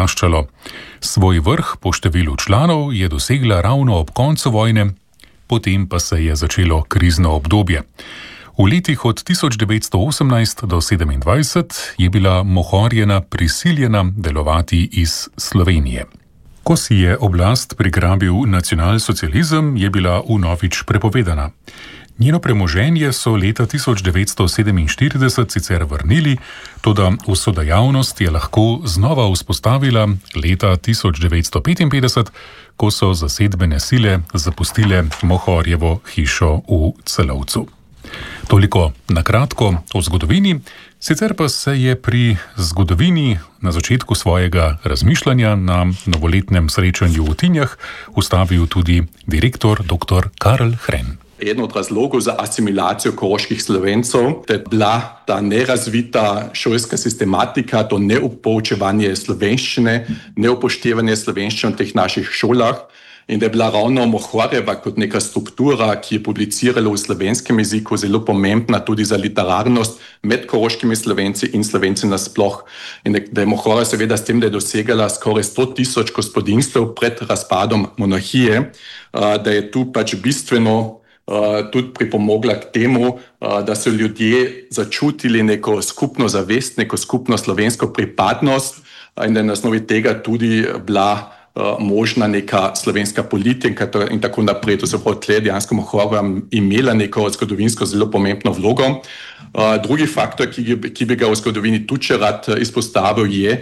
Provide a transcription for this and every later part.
naraščalo. Svoj vrh po številu članov je dosegla ravno ob koncu vojne, potem pa se je začelo krizno obdobje. V letih od 1918 do 1927 je bila Mohorjena prisiljena delovati iz Slovenije. Ko si je oblast prigrabil nacionalsocializem, je bila vnovič prepovedana. Njeno premoženje so leta 1947 sicer vrnili, toda usodajavnost je lahko znova vzpostavila leta 1955, ko so zasedbene sile zapustile Mohorjevo hišo v Celovcu. Toliko na kratko o zgodovini, sicer pa se je pri zgodovini na začetku svojega razmišljanja na novoletnem srečanju v Tinjah ustavil tudi direktor dr. Karl Hren. Eden od razlogov za asimilacijo koroških Slovencov je bila ta nerazvita šolska sistematika, to neupoučevanje slovenščine, neupoštevanje slovenščine v teh naših šolah. In da je bila ravno Mohorjeva kot neka struktura, ki je publicirala v slovenskem jeziku, zelo pomembna tudi za literarnost med koroškimi Slovenci in Slovenci nasploh. In da je Mohorjeva seveda s tem, da je dosegala skoraj 100.000 gospodinjstev pred razpadom monarhije, da je tu pač bistveno tudi pripomogla k temu, da so ljudje začutili neko skupno zavest, neko skupno slovensko pripadnost in da je na osnovi tega tudi bila možna neka slovenska politika in tako naprej. To se pravi, tle dejansko Mohorjeva imela neko zgodovinsko zelo pomembno vlogo. Drugi faktor, ki bi ga v zgodovini tudi še rad izpostavil, je,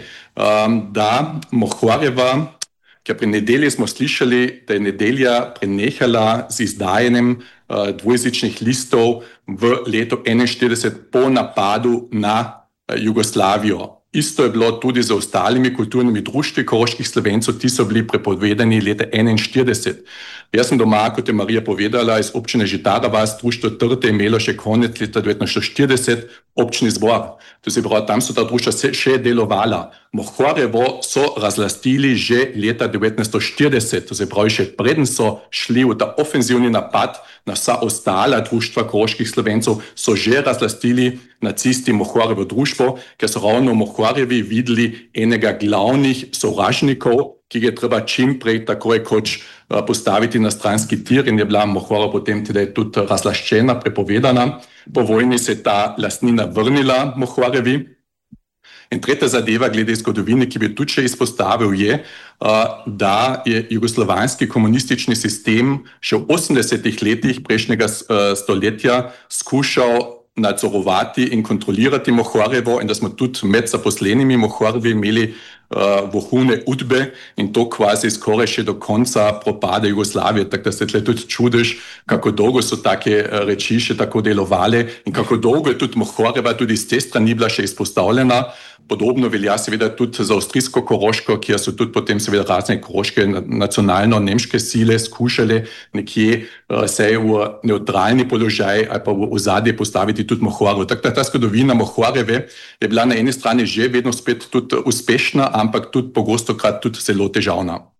da Mohorjeva, ker pri Nedelji smo slišali, da je Nedelja prenehala z izdajanjem dvojezičnih listov v letu 1941 po napadu na Jugoslavijo. Isto je bilo tudi z ostalimi kulturnimi društvi koroških Slovencev, ti so bili prepovedani leta 1941. Jaz sem doma, kot je Marija povedala, iz občine Žitara vas, društvo Trte je imelo še konec leta 1940 občni zbor. To se pravi, tam so ta društva še delovala. Mohorjevo so razlastili že leta 1940, to se pravi, še preden so šli v ta ofenzivni napad na vsa ostala društva koroških Slovencev, so že razlastili nacisti Mohorjevo društvo, ker so ravno Mohorjevi videli enega glavnih sovražnikov, ki ga je treba čim prej tako rekoč postaviti na stranski tir, in je bila Mohorjeva potem tudi razlaščena, prepovedana. Po vojni se je ta lastnina vrnila Mohorjevi. In tretja zadeva glede zgodovine, ki bi tudi še izpostavil, je, da je jugoslovanski komunistični sistem še v 80-ih letih prejšnjega stoletja skušal nadzorovati in kontrolirati Mohorjevo, in da smo tudi med zaposlenimi Mohorjevi imeli vohune udbe in to kvazi skoraj še do konca propada Jugoslavije. Tako da se tle tudi čudiš, kako dolgo so take reči še tako delovale in kako dolgo je tudi Mohorjeva tudi iz te strani bila še izpostavljena. Podobno velja seveda tudi za avstrijsko Koroško, kjer so tudi potem seveda razne koroške nacionalno-nemške sile skušale nekje se v neutralni položaj ali pa v ozadje postaviti tudi Mohorjevo. Tako da ta zgodovina Mohorjeve je bila na eni strani že vedno spet tudi uspešna, ampak tudi pogostokrat tudi zelo težavna.